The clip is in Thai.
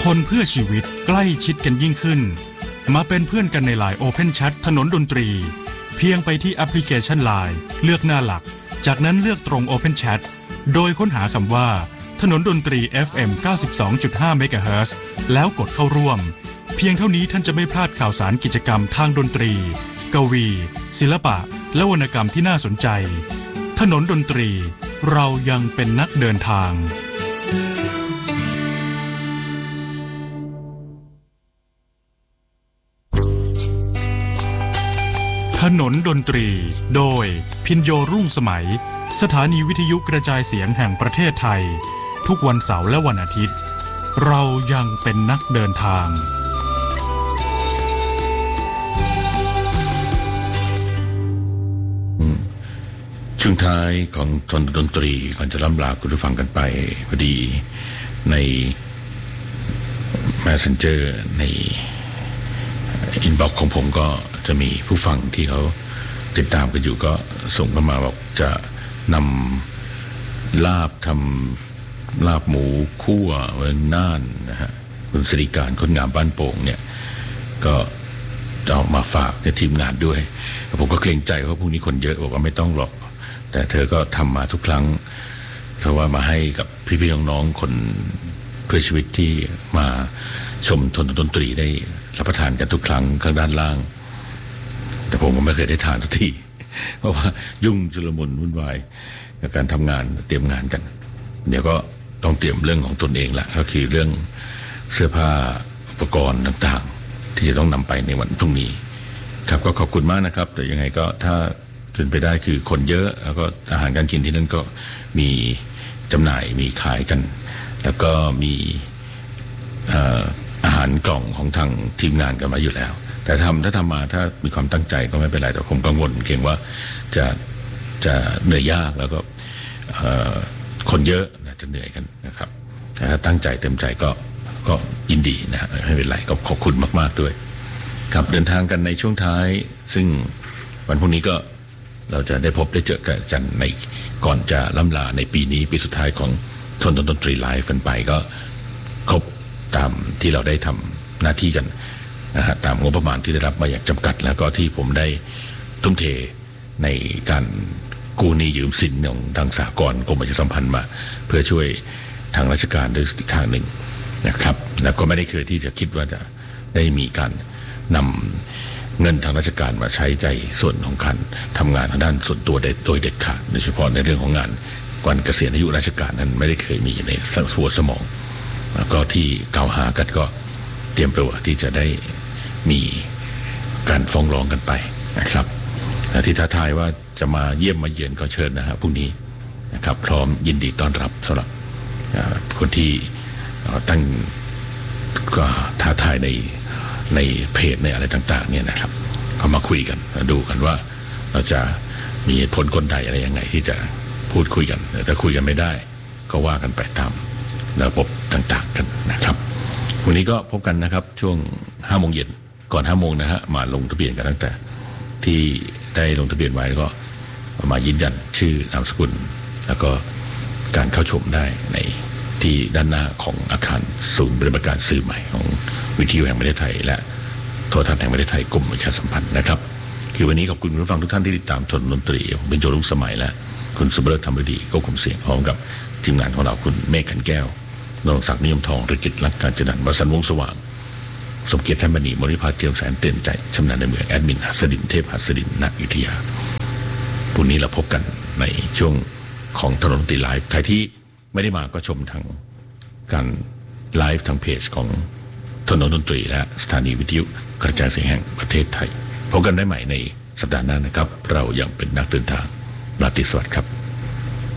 คนเพื่อชีวิตใกล้ชิดกันยิ่งขึ้นมาเป็นเพื่อนกันใน LINE Open Chat ถนนดนตรีเพียงไปที่แอปพลิเคชัน LINE เลือกหน้าหลักจากนั้นเลือกตรง Open Chat โดยค้นหาคำว่าถนนดนตรี FM 92.5 MHz แล้วกดเข้าร่วมเพียงเท่านี้ท่านจะไม่พลาดข่าวสารกิจกรรมทางดนตรีกวีศิลปะและวรรณกรรมที่น่าสนใจถนนดนตรีเรายังเป็นนักเดินทางถนนดนตรีโดยพินโยรุ่งสมัยสถานีวิทยุกระจายเสียงแห่งประเทศไทยทุกวันเสาร์และวันอาทิตย์เรายังเป็นนักเดินทางช่วงท้ายของถนนดนตรีก่อนจะล่ำลาคุณผู้ฟังกันไปพอดีใน Messenger ในอินบ็อกซ์ของผมก็จะมีผู้ฟังที่เขาติดตามกันอยู่ก็ส่งเข้ามาบอกจะนำทำลาบหมูคั่วเมืองน่านนะฮะคุณสิริการคนงามบ้านโป่งเนี่ยก็จะเอามาฝากในทีมงานด้วยผมก็เกรงใจเพราะพรุ่งนี้คนเยอะบอกว่าไม่ต้องหรอกแต่เธอก็ทำมาทุกครั้งเพราะว่ามาให้กับพี่ๆน้องๆคนเพื่อชีวิตที่มาชมถนนดนตรีได้รับประทานกันทุกครั้งข้างด้านล่างแต่ผมก็ไม่เคยได้ทานสักทีเพราะว่ายุ่งชุลมุนวุ่นวายกับการทำงานเตรียมงานกันเดี๋ยวก็ต้องเตรียมเรื่องของตนเองละก็คือเรื่องเสื้อผ้าอุปกรณ์ต่างๆที่จะต้องนำไปในวันพรุ่งนี้ครับก็ขอบคุณมากนะครับแต่ยังไงก็ถ้าเป็นไปได้คือคนเยอะแล้วก็อาหารการกินที่นั่นก็มีจำหน่ายมีขายกันแล้วก็มีอาหารกล่องของทางทีมงานกันมาอยู่แล้วแต่ถ้าทำมาถ้ามีความตั้งใจก็ไม่เป็นไรแต่ผมกังวลเกรงว่าจะเหนื่อยยากแล้วก็คนเยอะจะเหนื่อยกันนะครับแต่ถ้าตั้งใจเต็มใจก็ยินดีนะไม่เป็นไรก็ขอบคุณมากๆด้วยครับเดินทางกันในช่วงท้ายซึ่งวันพรุ่งนี้ก็เราจะได้พบได้เจอกันในก่อนจะล่ำลาในปีนี้ปีสุดท้ายของถนนดนตรีไลฟ์กันไปก็ครบตามที่เราได้ทำหน้าที่กันนะฮะตามงบประมาณที่ได้รับมาอย่างจำกัดแล้วก็ที่ผมได้ทุ่มเทในการกู้หนี้ยืมสินของทางสหกรณ์กรมประชาสัมพันธ์มาเพื่อช่วยทางราชการด้วยอีกทางหนึ่งนะครับแล้วก็ไม่ได้เคยที่จะคิดว่าจะได้มีการนำเงินทางราชการมาใช้ใจส่วนของการทำงานทางด้านส่วนตัวโดยเด็ดขาดโดยเฉพาะในเรื่องของงานวันเกษียณอายุราชการนั้นไม่ได้เคยมีในหัวสมองแล้วก็ที่กล่าวหากันก็เตรียมตัวที่จะได้มีการฟ้องร้องกันไปนะครับที่ท้าทายว่าจะมาเยี่ยมมาเยือนก็เชิญนะฮะพรุ่งนี้นะครับพร้อมยินดีต้อนรับสำหรับคนที่ตั้งก็ท้าทายในเพจในอะไรต่างๆเนี่ยนะครับเอามาคุยกันดูกันว่าเราจะมีผลกลใดอะไรยังไงที่จะพูดคุยกันถ้าคุยกันไม่ได้ก็ว่ากันไปตามระบบต่างๆกันนะครับวันนี้ก็พบกันนะครับช่วง 5 โมงเย็นก่อน 5 โมงนะฮะมาลงทะเบียนกันตั้งแต่ที่ได้ลงทะเบียนไว้ก็มายืนยันชื่อนามสกุลแล้วก็การเข้าชมได้ในที่ด้านหน้าของอาคารศูนย์ปฏิบัติการสื่อใหม่ของวิทยุแห่งประเทศไทยและโทรทัศน์แห่งประเทศไทยกรมประชาสัมพันธ์นะครับคือวันนี้ขอบคุณผู้ฟังทุกท่านที่ติดตามถนนดนตรีผมเป็นโจรุ่งสมัยและคุณสุบเลิศธรรมฤดีควบคุมเสียงพร้อมกับทีมงานของเราคุณเมฆขันแก้วนรงศักดิ์นิยมทองฤกิจรักการจนันท์วสันต์วงศ์สว่างสมเกียรติแท่นมณีมริภาเจียมแสนเตือนใจชำนาญในเมืองแอดมินหัสดินเทพหัสดินณอยุธยาพรุ่งนี้เราพบกันในช่วงของถนนดนตรีไลฟ์ใครที่ไม่ได้มาก็ชมทางการไลฟ์ทางเพจของถนนดนตรีและสถานีวิทยุกระจายเสียงแห่งประเทศไทยพบกันได้ใหม่ในสัปดาห์หน้านะครับเรายังเป็นนักเดินทางราตรีสวัสดิ์ครับ